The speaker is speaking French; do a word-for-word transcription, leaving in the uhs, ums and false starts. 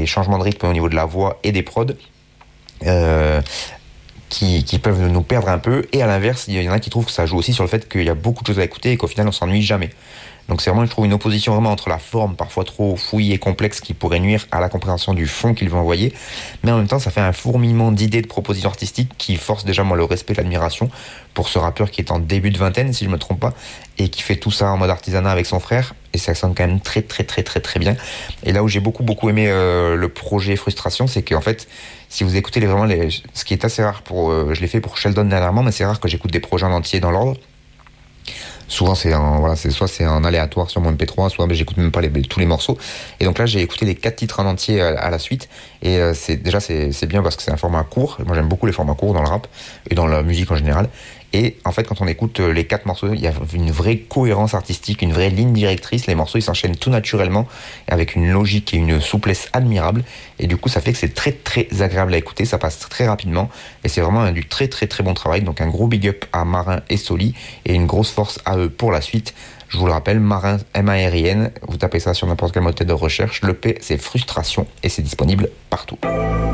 des changements de rythme au niveau de la voix et des prods. Euh, Qui, qui peuvent nous perdre un peu, et à l'inverse, il y en a qui trouvent que ça joue aussi sur le fait qu'il y a beaucoup de choses à écouter et qu'au final on s'ennuie jamais. Donc c'est vraiment, je trouve, une opposition vraiment entre la forme parfois trop fouillie et complexe qui pourrait nuire à la compréhension du fond qu'il veut envoyer, mais en même temps ça fait un fourmillement d'idées, de propositions artistiques qui force déjà moi le respect et l'admiration pour ce rappeur qui est en début de vingtaine si je me trompe pas, et qui fait tout ça en mode artisanat avec son frère, et ça sonne quand même très très très très très bien. Et là où j'ai beaucoup beaucoup aimé euh, le projet Frustration, c'est qu'en fait si vous écoutez les, vraiment les, ce qui est assez rare pour, euh, je l'ai fait pour Sheldon dernièrement, mais c'est rare que j'écoute des projets en entier dans l'ordre. Souvent c'est un, voilà, c'est soit c'est un aléatoire sur mon M P trois, soit ben, j'écoute même pas les, tous les morceaux. Et donc là j'ai écouté les quatre titres en entier à, à la suite, et euh, c'est déjà c'est, c'est bien parce que c'est un format court. Moi j'aime beaucoup les formats courts dans le rap et dans la musique en général. Et en fait quand on écoute les quatre morceaux, il y a une vraie cohérence artistique, une vraie ligne directrice. Les morceaux ils s'enchaînent tout naturellement avec une logique et une souplesse admirable. Et du coup ça fait que c'est très très agréable à écouter, ça passe très rapidement et c'est vraiment un, du très très très bon travail. Donc un gros big up à Marin et Soli, et une grosse force à eux pour la suite. Je vous le rappelle, Marin, M A R I N, vous tapez ça sur n'importe quel moteur de recherche. Le P c'est Frustration et c'est disponible partout.